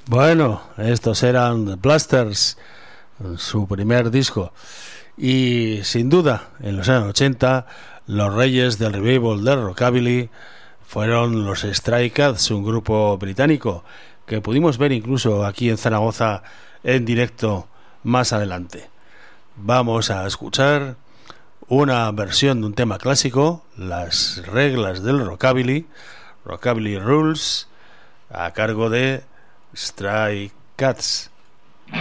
Bueno, estos eran The Blasters, su primer disco. Y sin duda, en los años 80, los reyes del revival del rockabilly fueron los Stray Cats, un grupo británico que pudimos ver incluso aquí en Zaragoza en directo más adelante. Vamos a escuchar una versión de un tema clásico, Las reglas del rockabilly, Rockabilly Rules, a cargo de Stray Cats.